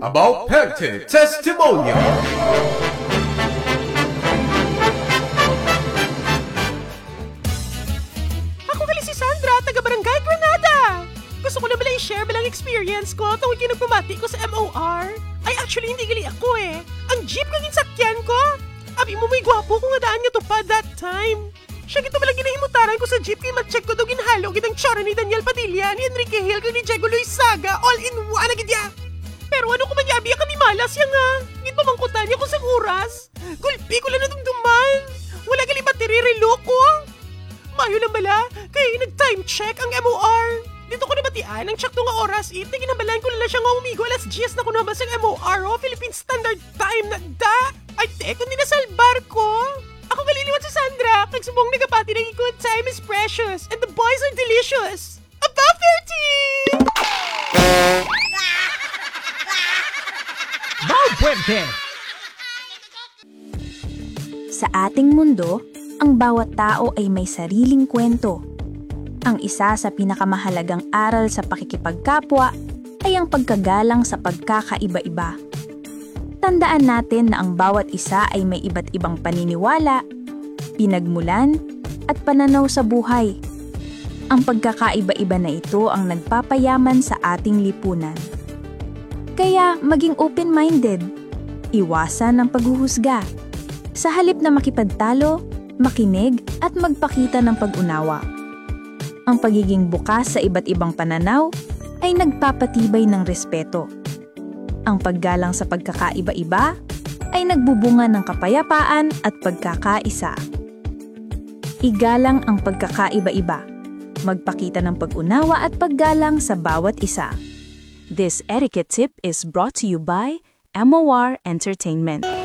About Perte Testimonial. Ako gali si Sandra, taga-Barangay Granada. Gusto ko na balang i-share balang experience ko tungkol kinagpamati ko sa MOR. Ay, actually, hindi gali ako eh. Ang jeep kang insakyan ko. Abi mo may gwapo kung adaan nga to pa that time. Siya gito balang ginahimutaran ko sa jeep kay matcheck ko daw ginhalo gitang tsara ni Daniel Padilla, ni Enrique Hill, ni Diego Loizaga, all in one na gidya. Pero ano ko man yabi ka ni Malas yan nga. Ngit mamangkutan niya ko sa oras. Gulpi ko lang nadumduman. Wala gali battery relo ko. Mayo lang bala, kaya nag-time check ang MOR. Dito ko nabatian ang check to nga oras. Ginambalan ko lang siya nga umigo alas 10 na ko nabas ang MOR Philippine Standard Time na da. Ay, teko, hindi nasalbar ko. Ako kaliliwan sa Sandra. Nagsubong nagapati ng good time is precious and the boys are delicious. Above 30! Puwerte! Sa ating mundo, ang bawat tao ay may sariling kwento. Ang isa sa pinakamahalagang aral sa pakikipagkapwa ay ang pagkagalang sa pagkakaiba-iba. Tandaan natin na ang bawat isa ay may iba't ibang paniniwala, pinagmulan, at pananaw sa buhay. Ang pagkakaiba-iba na ito ang nagpapayaman sa ating lipunan. Kaya maging open-minded, iwasan ang paghuhusga. Sa halip na makipagtalo, makinig at magpakita ng pag-unawa. Ang pagiging bukas sa iba't ibang pananaw ay nagpapatibay ng respeto. Ang paggalang sa pagkakaiba-iba ay nagbubunga ng kapayapaan at pagkakaisa. Igalang ang pagkakaiba-iba, magpakita ng pag-unawa at paggalang sa bawat isa. This etiquette tip is brought to you by MOR Entertainment.